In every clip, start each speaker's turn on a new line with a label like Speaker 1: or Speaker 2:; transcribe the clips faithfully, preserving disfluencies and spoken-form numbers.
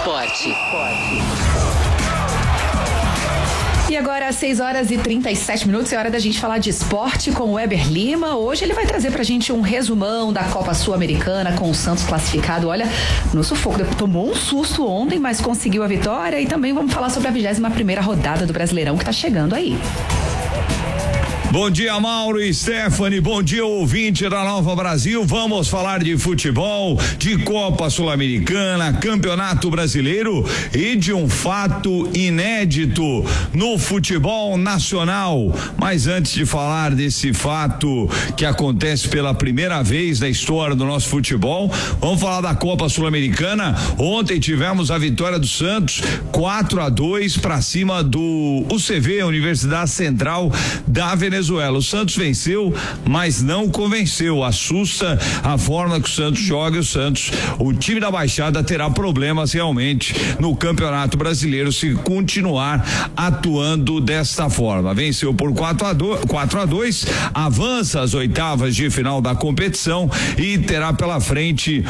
Speaker 1: Esporte.
Speaker 2: E agora, às seis horas e trinta e sete minutos, é hora da gente falar de esporte com o Weber Lima. Hoje ele vai trazer pra gente um resumão da Copa Sul-Americana com o Santos classificado. Olha, no sufoco, tomou um susto ontem, mas conseguiu a vitória. E também vamos falar sobre a vigésima primeira rodada do Brasileirão que tá chegando aí.
Speaker 3: Bom dia, Mauro e Stephanie, bom dia, ouvinte da Nova Brasil. Vamos falar de futebol, de Copa Sul-Americana, Campeonato Brasileiro e de um fato inédito no futebol nacional. Mas antes de falar desse fato que acontece pela primeira vez na história do nosso futebol, vamos falar da Copa Sul-Americana. Ontem tivemos a vitória do Santos, quatro a dois para cima do U C V, Universidade Central da Venezuela. O Santos venceu, mas não convenceu. Assusta a forma que o Santos joga. O Santos, o time da Baixada terá problemas realmente no Campeonato Brasileiro se continuar atuando desta forma. Venceu por quatro a dois, avança às oitavas de final da competição e terá pela frente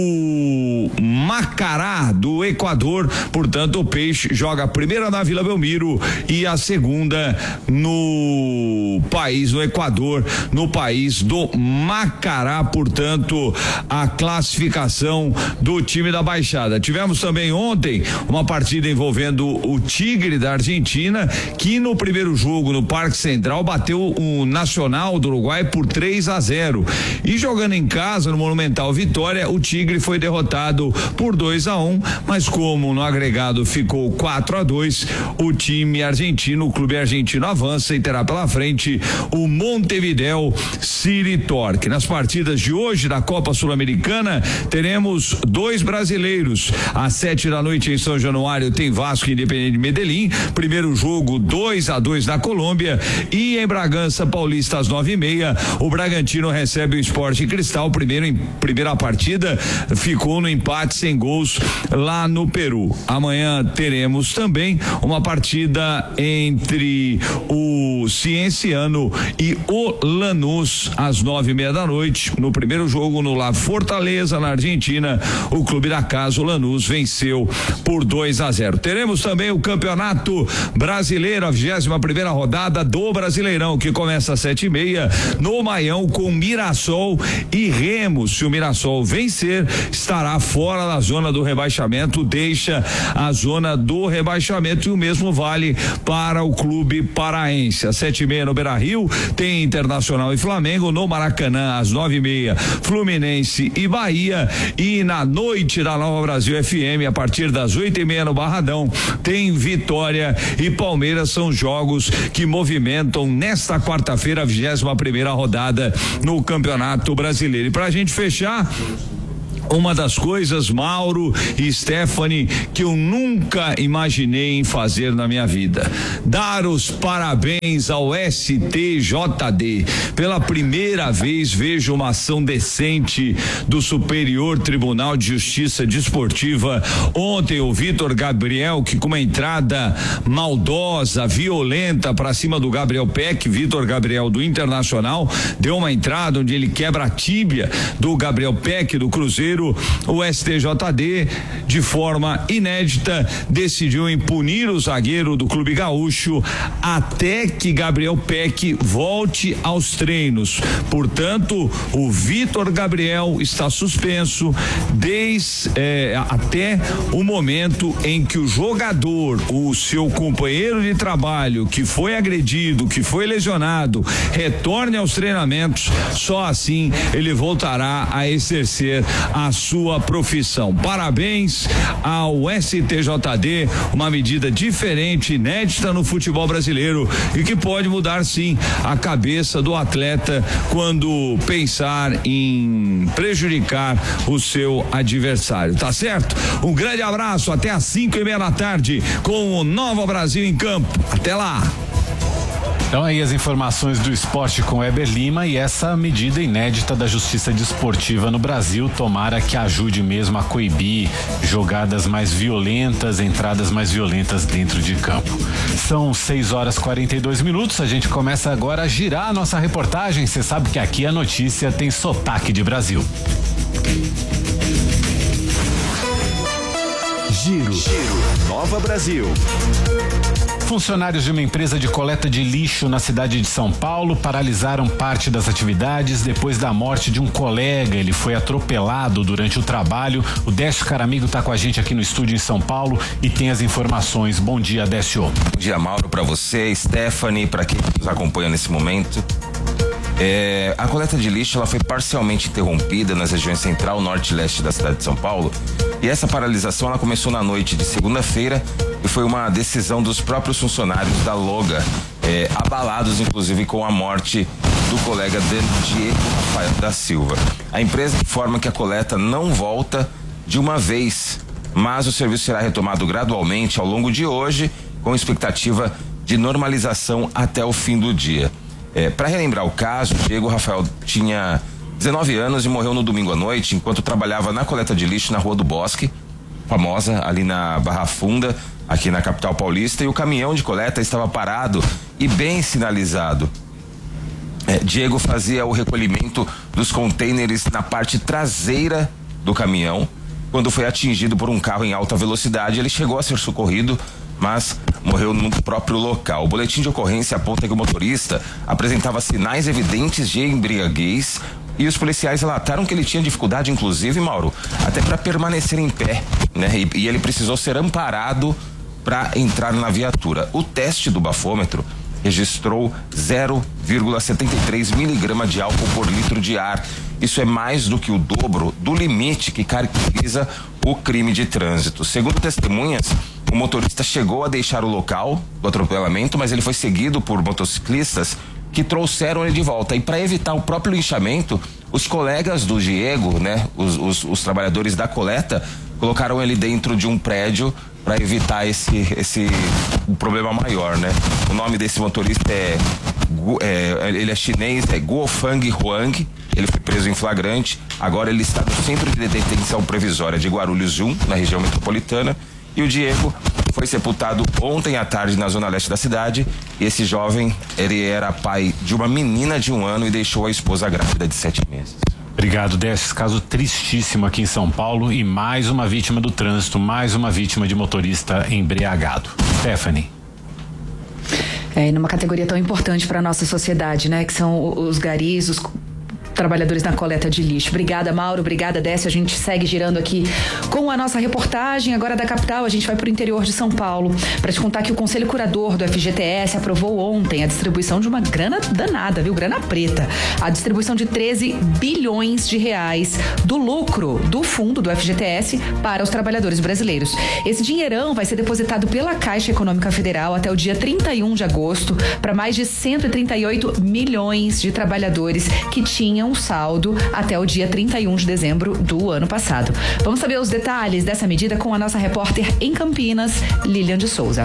Speaker 3: o Macará do Equador. Portanto, o Peixe joga a primeira na Vila Belmiro e a segunda no país do Equador, no país do Macará. Portanto, a classificação do time da Baixada. Tivemos também ontem uma partida envolvendo o Tigre da Argentina, que no primeiro jogo no Parque Central bateu o Nacional do Uruguai por três a zero. E jogando em casa no Monumental Vitória, o Tigre foi derrotado por dois a um, mas como no agregado ficou quatro a dois, o time argentino, o clube argentino avança e terá pela frente o Montevideo City Torque. Nas partidas de hoje da Copa Sul-Americana teremos dois brasileiros. Às sete da noite em São Januário tem Vasco e Independente de Medellín. Primeiro jogo dois a dois na Colômbia, e em Bragança Paulista às nove e meia o Bragantino recebe o Sport Cristal. Primeiro em primeira partida ficou no empate sem gols lá no Peru. Amanhã teremos também uma partida entre o Cienciano e o Lanús às nove e meia da noite. No primeiro jogo no La Fortaleza, na Argentina, o clube da casa, o Lanús, venceu por dois a zero. Teremos também o Campeonato Brasileiro, a vigésima primeira rodada do Brasileirão, que começa às sete e meia no Maião com Mirassol e Remo. Se o Mirassol vencer, estará fora da zona do rebaixamento, deixa a zona do rebaixamento, e o mesmo vale para o clube paraense. Às sete e meia no Beira-Rio tem Internacional e Flamengo. No Maracanã às nove e meia Fluminense e Bahia, e na noite da Nova Brasil F M a partir das oito e meia no Barradão tem Vitória e Palmeiras. São jogos que movimentam nesta quarta-feira a vigésima primeira rodada no Campeonato Brasileiro. E pra gente fechar, uma das coisas, Mauro e Stephanie, que eu nunca imaginei em fazer na minha vida: dar os parabéns ao S T J D. Pela primeira vez vejo uma ação decente do Superior Tribunal de Justiça Desportiva. Ontem o Vitor Gabriel, que com uma entrada maldosa, violenta para cima do Gabriel Peck, Vitor Gabriel do Internacional, deu uma entrada onde ele quebra a tíbia do Gabriel Peck do Cruzeiro. O S T J D, de forma inédita, decidiu impunir o zagueiro do Clube Gaúcho até que Gabriel Peck volte aos treinos. Portanto, o Vitor Gabriel está suspenso desde eh, até o momento em que o jogador, o seu companheiro de trabalho, que foi agredido, que foi lesionado, retorne aos treinamentos. Só assim ele voltará a exercer a sua profissão. Parabéns ao S T J D, uma medida diferente, inédita no futebol brasileiro, e que pode mudar sim a cabeça do atleta quando pensar em prejudicar o seu adversário, tá certo? Um grande abraço, até às cinco e meia da tarde com o Nova Brasil em campo. Até lá.
Speaker 4: Então aí as informações do esporte com Weber Lima, e essa medida inédita da Justiça Desportiva no Brasil, tomara que ajude mesmo a coibir jogadas mais violentas, entradas mais violentas dentro de campo. São seis horas e quarenta e dois minutos, a gente começa agora a girar a nossa reportagem. Você sabe que aqui a notícia tem sotaque de Brasil.
Speaker 1: Giro. Giro. Nova Brasil.
Speaker 4: Funcionários de uma empresa de coleta de lixo na cidade de São Paulo paralisaram parte das atividades depois da morte de um colega. Ele foi atropelado durante o trabalho. O Décio Caramigo está com a gente aqui no estúdio em São Paulo e tem as informações. Bom dia, Décio.
Speaker 5: Bom dia, Mauro, para você, Stephanie, para quem nos acompanha nesse momento. É, a coleta de lixo ela foi parcialmente interrompida nas regiões central, norte e leste da cidade de São Paulo. E essa paralisação ela começou na noite de segunda-feira e foi uma decisão dos próprios funcionários da Loga, é, abalados inclusive com a morte do colega Diego Rafael da Silva. A empresa informa que a coleta não volta de uma vez, mas o serviço será retomado gradualmente ao longo de hoje, com expectativa de normalização até o fim do dia. É, para relembrar o caso, Diego Rafael tinha dezenove anos e morreu no domingo à noite enquanto trabalhava na coleta de lixo na Rua do Bosque, famosa ali na Barra Funda, aqui na capital paulista, e o caminhão de coleta estava parado e bem sinalizado. É, Diego fazia o recolhimento dos contêineres na parte traseira do caminhão. Quando foi atingido por um carro em alta velocidade, ele chegou a ser socorrido, mas morreu no próprio local. O boletim de ocorrência aponta que o motorista apresentava sinais evidentes de embriaguez e os policiais relataram que ele tinha dificuldade, inclusive, Mauro, até para permanecer em pé, né? E, e ele precisou ser amparado para entrar na viatura. O teste do bafômetro registrou zero vírgula setenta e três miligramas de álcool por litro de ar. Isso é mais do que o dobro do limite que caracteriza o crime de trânsito. Segundo testemunhas, o motorista chegou a deixar o local do atropelamento, mas ele foi seguido por motociclistas que trouxeram ele de volta. E para evitar o próprio linchamento, os colegas do Diego, né, os, os, os trabalhadores da coleta, colocaram ele dentro de um prédio para evitar esse, esse um problema maior, né? O nome desse motorista é, é ele é chinês, é Guofang Huang. Ele foi preso em flagrante. Agora ele está no centro de detenção provisória de Guarulhos um, na região metropolitana. E o Diego foi sepultado ontem à tarde na zona leste da cidade. E esse jovem, ele era pai de uma menina de um ano e deixou a esposa grávida de sete meses.
Speaker 4: Obrigado, Décio. Caso tristíssimo aqui em São Paulo e mais uma vítima do trânsito, mais uma vítima de motorista embriagado. Stephanie.
Speaker 2: É, numa categoria tão importante para a nossa sociedade, né? Que são os garis, os trabalhadores na coleta de lixo. Obrigada, Mauro. Obrigada, Décio. A gente segue girando aqui com a nossa reportagem. Agora da capital, a gente vai para o interior de São Paulo para te contar que o Conselho Curador do F G T S aprovou ontem a distribuição de uma grana danada, viu? Grana preta. A distribuição de treze bilhões de reais do lucro do fundo do F G T S para os trabalhadores brasileiros. Esse dinheirão vai ser depositado pela Caixa Econômica Federal até o dia trinta e um de agosto para mais de cento e trinta e oito milhões de trabalhadores que tinham um saldo até o dia trinta e um de dezembro do ano passado. Vamos saber os detalhes dessa medida com a nossa repórter em Campinas, Lilian de Souza.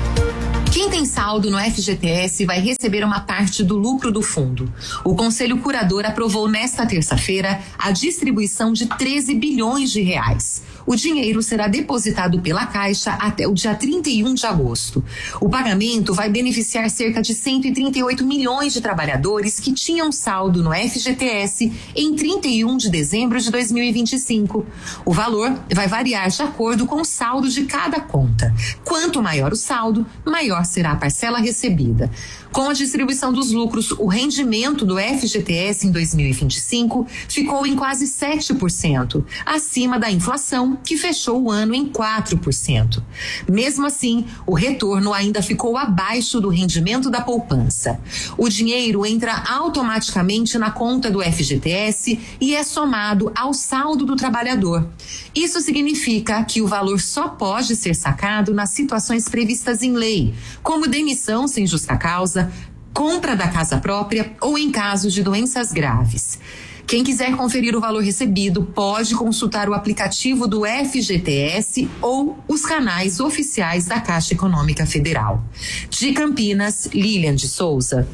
Speaker 6: Quem tem saldo no F G T S vai receber uma parte do lucro do fundo. O Conselho Curador aprovou nesta terça-feira a distribuição de treze bilhões de reais. O dinheiro será depositado pela Caixa até o dia trinta e um de agosto. O pagamento vai beneficiar cerca de cento e trinta e oito milhões de trabalhadores que tinham saldo no F G T S em trinta e um de dezembro de dois mil e vinte e cinco. O valor vai variar de acordo com o saldo de cada conta. Quanto maior o saldo, maior será a parcela recebida. Com a distribuição dos lucros, o rendimento do F G T S em dois mil e vinte e cinco ficou em quase sete por cento, acima da inflação, que fechou o ano em quatro por cento. Mesmo assim, o retorno ainda ficou abaixo do rendimento da poupança. O dinheiro entra automaticamente na conta do F G T S e é somado ao saldo do trabalhador. Isso significa que o valor só pode ser sacado nas situações previstas em lei, como demissão sem justa causa, compra da casa própria ou em casos de doenças graves. Quem quiser conferir o valor recebido pode consultar o aplicativo do F G T S ou os canais oficiais da Caixa Econômica Federal. De Campinas, Lilian de Souza.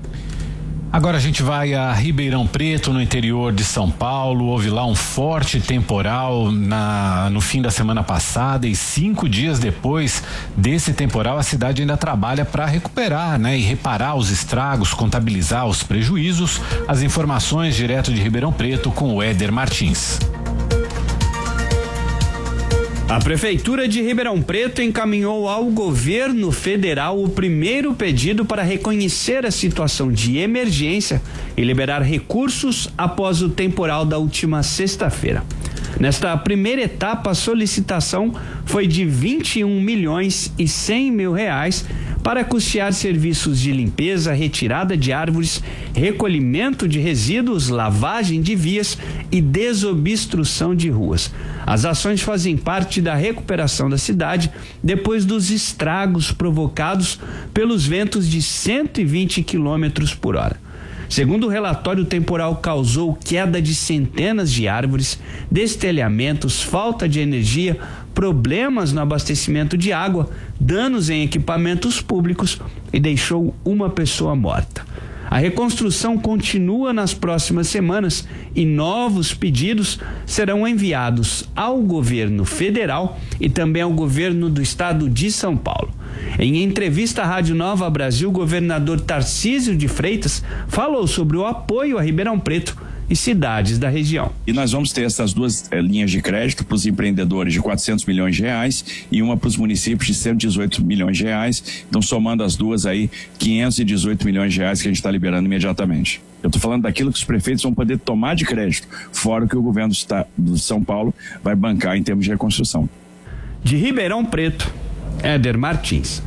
Speaker 4: Agora a gente vai a Ribeirão Preto, no interior de São Paulo. Houve lá um forte temporal na, no fim da semana passada e cinco dias depois desse temporal a cidade ainda trabalha para recuperar, né, e reparar os estragos, contabilizar os prejuízos. As informações direto de Ribeirão Preto com o Éder Martins.
Speaker 7: A Prefeitura de Ribeirão Preto encaminhou ao governo federal o primeiro pedido para reconhecer a situação de emergência e liberar recursos após o temporal da última sexta-feira. Nesta primeira etapa, a solicitação foi de vinte e um milhões e cem mil reais para custear serviços de limpeza, retirada de árvores, recolhimento de resíduos, lavagem de vias e desobstrução de ruas. As ações fazem parte da recuperação da cidade depois dos estragos provocados pelos ventos de cento e vinte quilômetros por hora. Segundo o relatório, o temporal causou queda de centenas de árvores, destelhamentos, falta de energia, problemas no abastecimento de água, danos em equipamentos públicos e deixou uma pessoa morta. A reconstrução continua nas próximas semanas e novos pedidos serão enviados ao governo federal e também ao governo do estado de São Paulo. Em entrevista à Rádio Nova Brasil, o governador Tarcísio de Freitas falou sobre o apoio a Ribeirão Preto e cidades da região.
Speaker 8: E nós vamos ter essas duas eh, linhas de crédito para os empreendedores de quatrocentos milhões de reais e uma para os municípios de cento e dezoito milhões de reais. Então, somando as duas aí, quinhentos e dezoito milhões de reais que a gente está liberando imediatamente. Eu estou falando daquilo que os prefeitos vão poder tomar de crédito, fora o que o governo do São Paulo vai bancar em termos de reconstrução.
Speaker 7: De Ribeirão Preto, Éder Martins.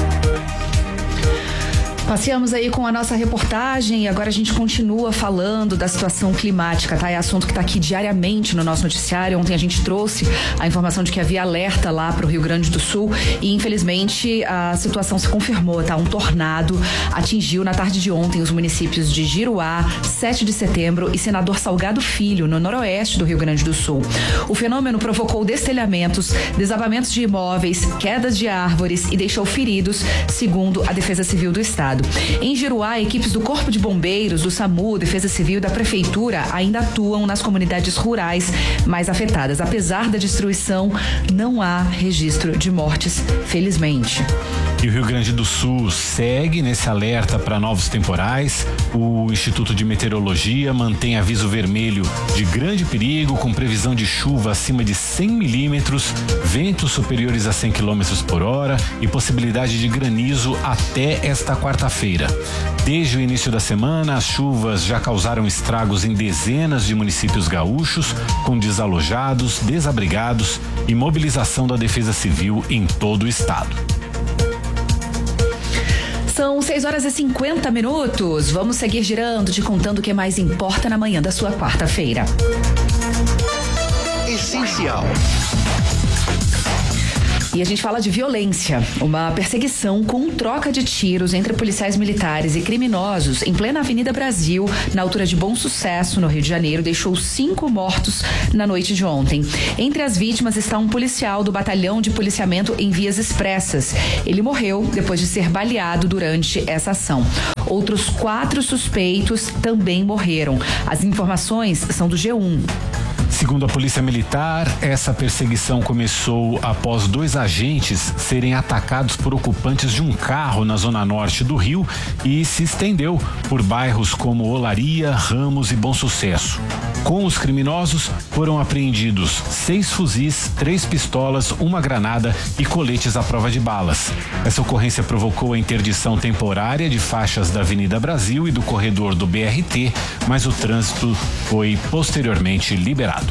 Speaker 2: Passeamos aí com a nossa reportagem e agora a gente continua falando da situação climática, tá? É assunto que tá aqui diariamente no nosso noticiário. Ontem a gente trouxe a informação de que havia alerta lá pro Rio Grande do Sul e infelizmente a situação se confirmou, tá? Um tornado atingiu na tarde de ontem os municípios de Giruá, sete de setembro e Senador Salgado Filho, no noroeste do Rio Grande do Sul. O fenômeno provocou destelhamentos, desabamentos de imóveis, quedas de árvores e deixou feridos, segundo a Defesa Civil do Estado. Em Giruá, equipes do Corpo de Bombeiros, do SAMU, Defesa Civil e da Prefeitura ainda atuam nas comunidades rurais mais afetadas. Apesar da destruição, não há registro de mortes, felizmente.
Speaker 4: E o Rio Grande do Sul segue nesse alerta para novos temporais. O Instituto de Meteorologia mantém aviso vermelho de grande perigo, com previsão de chuva acima de cem milímetros, ventos superiores a cem quilômetros por hora e possibilidade de granizo até esta quarta-feira. Desde o início da semana, as chuvas já causaram estragos em dezenas de municípios gaúchos, com desalojados, desabrigados e mobilização da Defesa Civil em todo o estado.
Speaker 2: São seis horas e cinquenta minutos. Vamos seguir girando, te contando o que mais importa na manhã da sua quarta-feira.
Speaker 1: Essencial.
Speaker 2: E a gente fala de violência, uma perseguição com troca de tiros entre policiais militares e criminosos em plena Avenida Brasil, na altura de Bom Sucesso, no Rio de Janeiro, deixou cinco mortos na noite de ontem. Entre as vítimas está um policial do Batalhão de Policiamento em Vias Expressas. Ele morreu depois de ser baleado durante essa ação. Outros quatro suspeitos também morreram. As informações são do G um.
Speaker 4: Segundo a Polícia Militar, essa perseguição começou após dois agentes serem atacados por ocupantes de um carro na zona norte do Rio e se estendeu por bairros como Olaria, Ramos e Bom Sucesso. Com os criminosos foram apreendidos seis fuzis, três pistolas, uma granada e coletes à prova de balas. Essa ocorrência provocou a interdição temporária de faixas da Avenida Brasil e do corredor do B R T, mas o trânsito foi posteriormente liberado.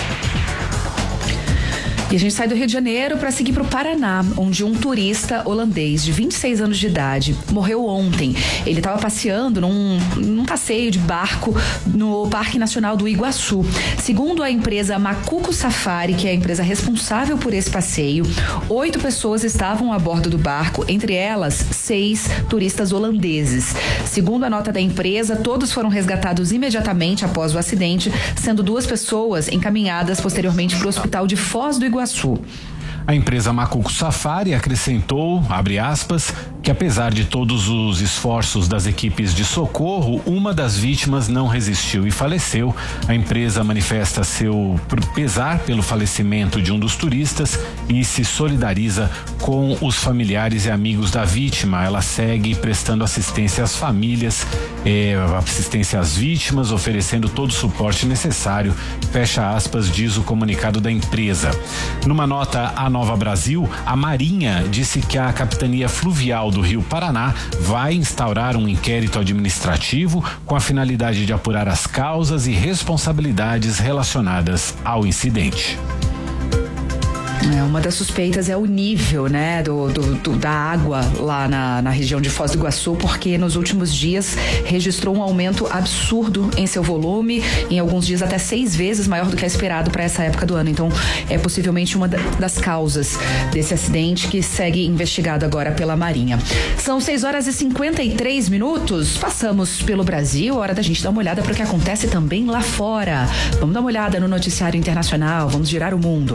Speaker 2: E a gente sai do Rio de Janeiro para seguir para o Paraná, onde um turista holandês de vinte e seis anos de idade morreu ontem. Ele estava passeando num, num passeio de barco no Parque Nacional do Iguaçu. Segundo a empresa Macuco Safari, que é a empresa responsável por esse passeio, oito pessoas estavam a bordo do barco, entre elas seis turistas holandeses. Segundo a nota da empresa, todos foram resgatados imediatamente após o acidente, sendo duas pessoas encaminhadas posteriormente para o hospital de Foz do Iguaçu.
Speaker 4: A empresa Macuco Safari acrescentou, abre aspas, que que apesar de todos os esforços das equipes de socorro, uma das vítimas não resistiu e faleceu. A empresa manifesta seu pesar pelo falecimento de um dos turistas e se solidariza com os familiares e amigos da vítima. Ela segue prestando assistência às famílias, eh, assistência às vítimas, oferecendo todo o suporte necessário, fecha aspas, diz o comunicado da empresa. Numa nota à Nova Brasil, a Marinha disse que a Capitania Fluvial do Rio Paraná vai instaurar um inquérito administrativo com a finalidade de apurar as causas e responsabilidades relacionadas ao incidente.
Speaker 2: É, uma das suspeitas é o nível, né, do, do, do da água lá na, na região de Foz do Iguaçu, porque nos últimos dias registrou um aumento absurdo em seu volume, em alguns dias até seis vezes maior do que é esperado para essa época do ano. Então, é possivelmente uma das causas desse acidente que segue investigado agora pela Marinha. São seis horas e cinquenta e três minutos. Passamos pelo Brasil, hora da gente dar uma olhada para o que acontece também lá fora. Vamos dar uma olhada no noticiário internacional, vamos girar o mundo.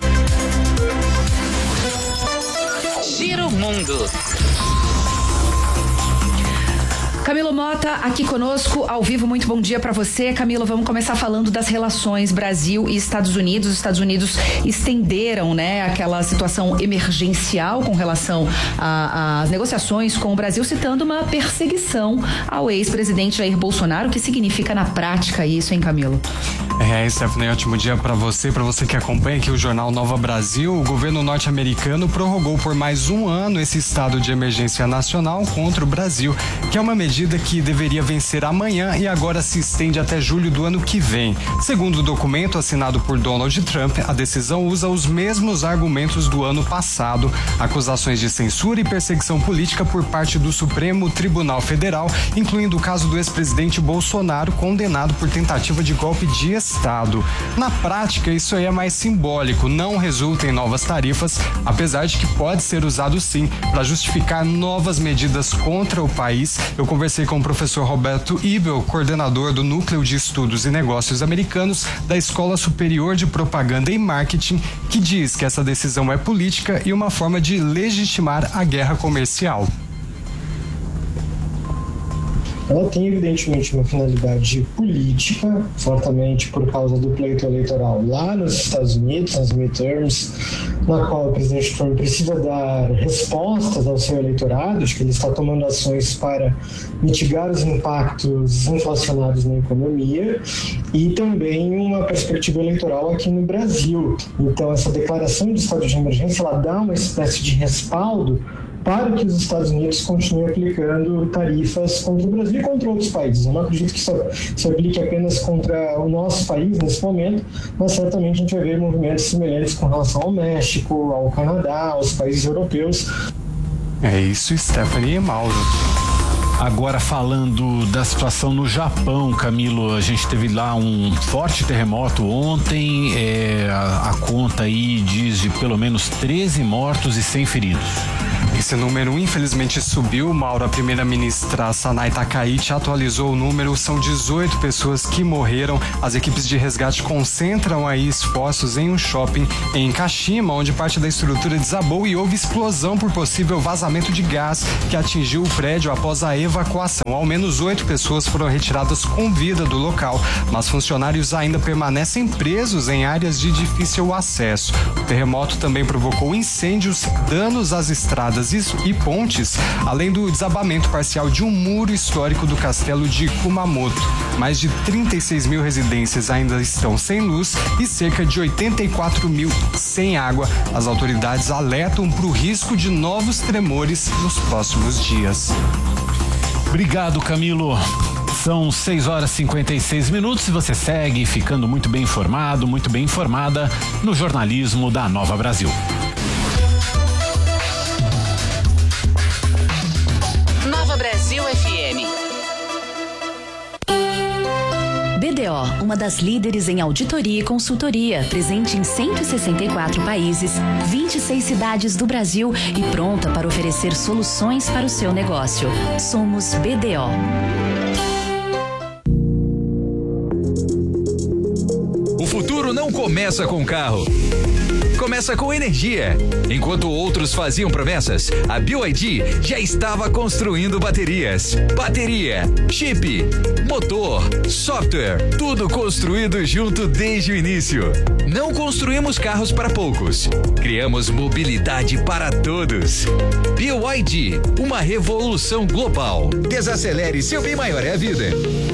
Speaker 9: Giro Mundo.
Speaker 2: Camilo Mota aqui conosco, ao vivo, muito bom dia para você. Camilo, vamos começar falando das relações Brasil e Estados Unidos. Os Estados Unidos estenderam, né, aquela situação emergencial com relação às negociações com o Brasil, citando uma perseguição ao ex-presidente Jair Bolsonaro. O que significa na prática isso, hein, Camilo?
Speaker 10: É, Stephanie, ótimo dia para você, para você que acompanha aqui o Jornal Nova Brasil. O governo norte-americano prorrogou por mais um ano esse estado de emergência nacional contra o Brasil, que é uma medida que deveria vencer amanhã e agora se estende até julho do ano que vem. Segundo o documento assinado por Donald Trump, a decisão usa os mesmos argumentos do ano passado: acusações de censura e perseguição política por parte do Supremo Tribunal Federal, incluindo o caso do ex-presidente Bolsonaro, condenado por tentativa de golpe de Estado. Na prática, isso aí é mais simbólico, não resulta em novas tarifas, apesar de que pode ser usado sim para justificar novas medidas contra o país. Eu conversei com o professor Roberto Ibel, coordenador do Núcleo de Estudos e Negócios Americanos da Escola Superior de Propaganda e Marketing, que diz que essa decisão é política e uma forma de legitimar a guerra comercial.
Speaker 11: Ela tem, evidentemente, uma finalidade política, fortemente por causa do pleito eleitoral lá nos Estados Unidos, nas midterms, na qual o presidente Trump precisa dar respostas ao seu eleitorado, de que ele está tomando ações para mitigar os impactos inflacionários na economia, e também uma perspectiva eleitoral aqui no Brasil. Então, essa declaração de estado de emergência, ela dá uma espécie de respaldo para que os Estados Unidos continuem aplicando tarifas contra o Brasil e contra outros países. Eu não acredito que isso se aplique apenas contra o nosso país nesse momento, mas certamente a gente vai ver movimentos semelhantes com relação ao México, ao Canadá, aos países europeus.
Speaker 10: É isso, Stephanie e Mauro.
Speaker 4: Agora falando da situação no Japão, Camilo, a gente teve lá um forte terremoto ontem, é, a, a conta aí diz de pelo menos treze mortos e cem feridos.
Speaker 10: Esse número infelizmente subiu, Mauro. A primeira-ministra Sanai Takaichi atualizou o número, são dezoito pessoas que morreram. As equipes de resgate concentram aí esforços em um shopping em Kashima, onde parte da estrutura desabou e houve explosão por possível vazamento de gás que atingiu o prédio após a evacuação. Ao menos oito pessoas foram retiradas com vida do local, mas funcionários ainda permanecem presos em áreas de difícil acesso. O terremoto também provocou incêndios, danos às estradas e pontes, além do desabamento parcial de um muro histórico do castelo de Kumamoto. Mais de trinta e seis mil residências ainda estão sem luz e cerca de oitenta e quatro mil sem água. As autoridades alertam para o risco de novos tremores nos próximos dias.
Speaker 4: Obrigado, Camilo. São seis horas e cinquenta e seis minutos e você segue ficando muito bem informado, muito bem informada no jornalismo da Nova Brasil.
Speaker 9: Nova Brasil F M.
Speaker 12: B D O, uma das líderes em auditoria e consultoria, presente em cento e sessenta e quatro países, vinte e seis cidades do Brasil e pronta para oferecer soluções para o seu negócio. Somos B D O.
Speaker 1: O futuro não começa com carro.
Speaker 13: começa com energia. Enquanto outros faziam promessas, a B Y D já estava construindo baterias. Bateria, chip, motor, software, tudo construído junto desde o início. Não construímos carros para poucos. Criamos mobilidade para todos. B Y D, uma revolução global. Desacelere, seu bem maior é a vida.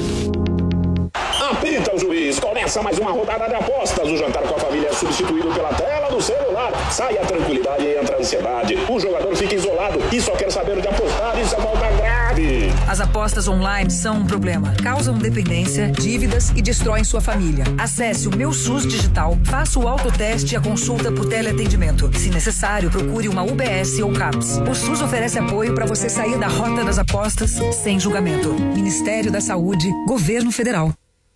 Speaker 14: Apita o juiz, começa mais uma rodada de apostas. O jantar com a família é substituído pela tela do celular. Sai a tranquilidade e entra a ansiedade. O jogador fica isolado e só quer saber de apostar. Isso é falta grave.
Speaker 15: As apostas online são um problema. Causam dependência, dívidas e destroem sua família. Acesse o Meu SUS Digital, faça o autoteste e a consulta por teleatendimento. Se necessário, procure uma U B S ou CAPS. O SUS oferece apoio para você sair da rota das apostas sem julgamento. Ministério da Saúde, Governo Federal.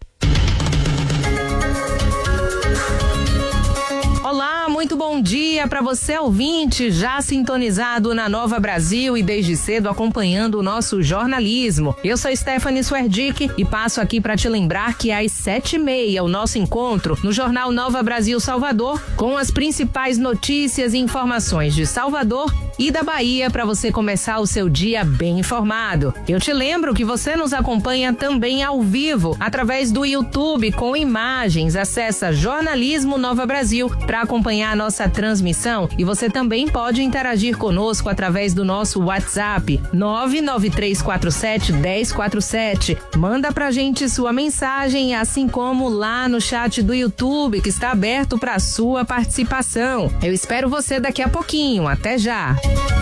Speaker 16: Olá, muito bom dia para você ouvinte, já sintonizado na Nova Brasil e desde cedo acompanhando o nosso jornalismo. Eu sou Stephanie Swerdick e passo aqui para te lembrar que às sete e meia o nosso encontro no Jornal Nova Brasil Salvador com as principais notícias e informações de Salvador e da Bahia para você começar o seu dia bem informado. Eu te lembro que você nos acompanha também ao vivo através do YouTube com imagens. Acessa Jornalismo Nova Brasil para acompanhar a nossa transmissão e você também pode interagir conosco através do nosso WhatsApp nove nove três quatro sete um zero quatro sete. Manda pra gente sua mensagem, assim como lá no chat do YouTube que está aberto para sua participação. Eu espero você daqui a pouquinho. Até já.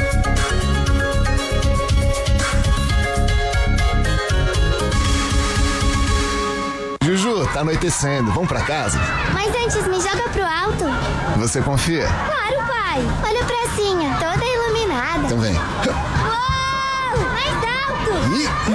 Speaker 17: Juju, tá anoitecendo, vamos pra casa?
Speaker 18: Mas antes me joga pro alto.
Speaker 17: Você confia?
Speaker 18: Claro, pai. Olha a pracinha, toda iluminada.
Speaker 17: Então vem.
Speaker 18: Uou! Mais alto!
Speaker 17: Ih.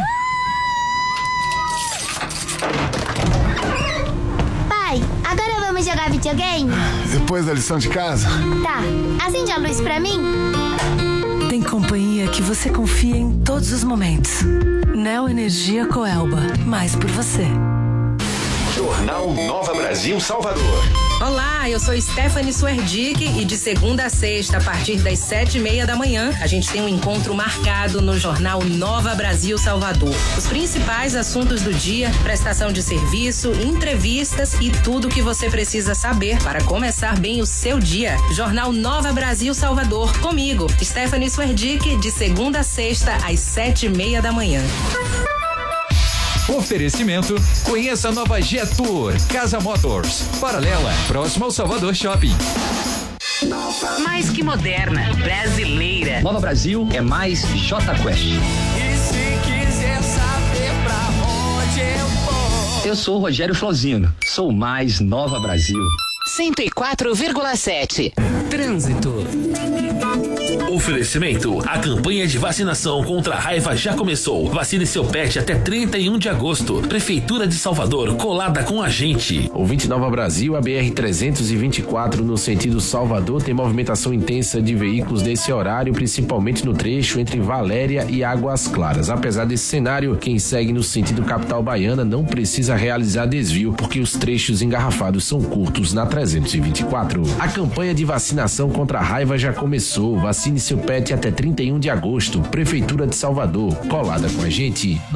Speaker 18: Pai, agora vamos jogar videogame?
Speaker 17: Depois da lição de casa?
Speaker 18: Tá. Acende a luz pra mim.
Speaker 19: Tem companhia que você confia em todos os momentos. Neo Energia Coelba. Mais por você.
Speaker 1: Jornal Nova Brasil Salvador.
Speaker 16: Olá, eu sou Stephanie Swerdick e de segunda a sexta, a partir das sete e meia da manhã, a gente tem um encontro marcado no Jornal Nova Brasil Salvador. Os principais assuntos do dia, prestação de serviço, entrevistas e tudo que você precisa saber para começar bem o seu dia. Jornal Nova Brasil Salvador, comigo, Stephanie Swerdick, de segunda a sexta, às sete e meia da manhã.
Speaker 13: Oferecimento, conheça a nova Jetour, Casa Motors, paralela, próximo ao Salvador Shopping.
Speaker 9: Mais que moderna, brasileira.
Speaker 20: Nova Brasil é mais J Quest.
Speaker 21: E se quiser saber pra onde eu vou?
Speaker 20: Eu sou o Rogério Flozino, sou mais Nova Brasil.
Speaker 9: cento e quatro vírgula sete.
Speaker 22: Trânsito. Oferecimento: a campanha de vacinação contra a raiva já começou. Vacine seu pet até trinta e um de agosto. Prefeitura de Salvador, colada com a gente.
Speaker 23: Ouvinte Nova Brasil, a B R trezentos e vinte e quatro no sentido Salvador tem movimentação intensa de veículos nesse horário, principalmente no trecho entre Valéria e Águas Claras. Apesar desse cenário, quem segue no sentido capital baiana não precisa realizar desvio, porque os trechos engarrafados são curtos na trezentos e vinte e quatro. A campanha de vacinação contra a raiva já começou. Vacine seu pet até trinta e um de agosto. Prefeitura de Salvador, colada com a gente.